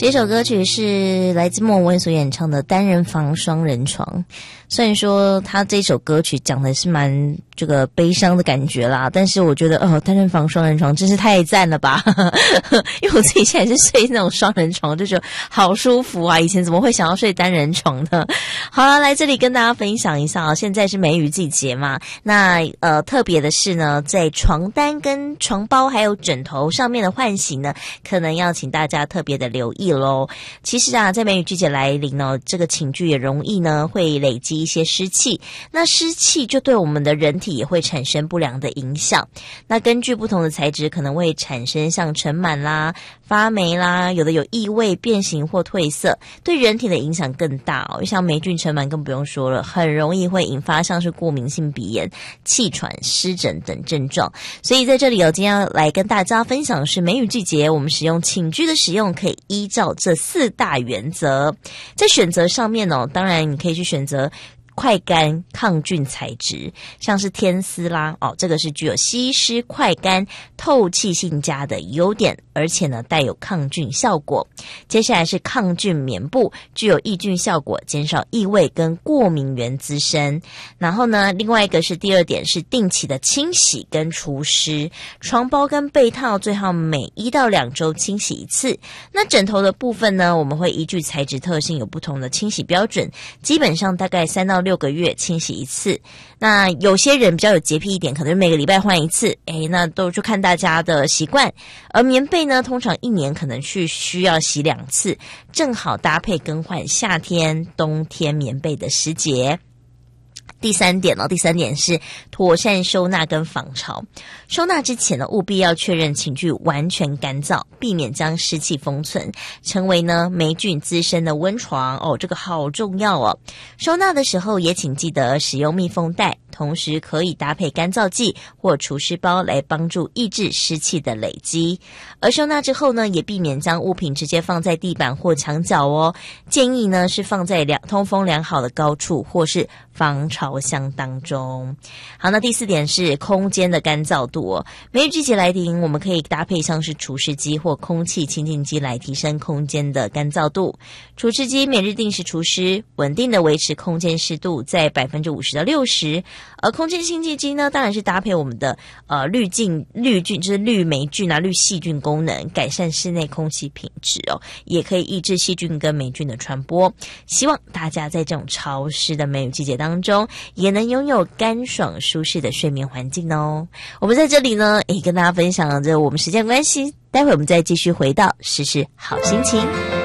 这首歌曲是来自莫文蔚所演唱的《单人房双人床》。虽然说他这首歌曲讲的是蛮这个悲伤的感觉啦，但是我觉得单人房双人床真是太赞了吧因为我自己现在是睡那种双人床，就觉得好舒服啊，以前怎么会想要睡单人床呢？好了，来这里跟大家分享一下啊，现在是梅雨季节嘛，那特别的是呢，在床单跟床包还有枕头上面的换洗呢，可能要请大家特别的留意咯。其实啊，在梅雨季节来临呢，这个寝具也容易呢会累积一些湿气，那湿气就对我们的人体也会产生不良的影响。那根据不同的材质，可能会产生像尘螨啦、发霉啦，有的有异味、变形或褪色，对人体的影响更大哦。像霉菌、尘螨更不用说了，很容易会引发像是过敏性鼻炎、气喘、湿疹等症状。所以在这里今天要来跟大家分享的是梅雨季节我们使用寝具的使用可以依照这4大原则。在选择上面当然你可以去选择快干抗菌材质，像是天丝啦这个是具有吸湿快干透气性佳的优点，而且呢带有抗菌效果。接下来是抗菌棉布，具有抑菌效果，减少异味跟过敏源滋生。然后呢另外一个是第2点是定期的清洗跟除湿，床包跟被套最好每1到2周清洗一次。那枕头的部分呢，我们会依据材质特性有不同的清洗标准，基本上大概3到6个月清洗一次。那有些人比较有洁癖一点，可能每个礼拜换一次，那都就看大家的习惯。而棉被呢，通常1年可能需要洗2次，正好搭配更换夏天、冬天棉被的时节。第三点是妥善收纳跟防潮。收纳之前呢，务必要确认寝具完全干燥，避免将湿气封存，成为呢霉菌滋生的温床这个好重要哦。收纳的时候也请记得使用密封袋，同时可以搭配干燥剂或除湿包来帮助抑制湿气的累积。而收纳之后呢，也避免将物品直接放在地板或墙角哦，建议呢是放在通风良好的高处或是防潮箱当中。好，那第4点是空间的干燥度哦。梅雨季节来临，我们可以搭配像是除湿机或空气清净机来提升空间的干燥度。除湿机每日定时除湿，稳定的维持空间湿度在 50%到60%。而空气清净机呢，当然是搭配我们的滤菌，就是滤霉菌啊、滤细菌功能，改善室内空气品质哦，也可以抑制细菌跟霉菌的传播。希望大家在这种潮湿的梅雨季节当中，也能拥有干爽舒适的睡眠环境哦。我们在这里呢，跟大家分享着我们时间关系，待会我们再继续回到时事好心情。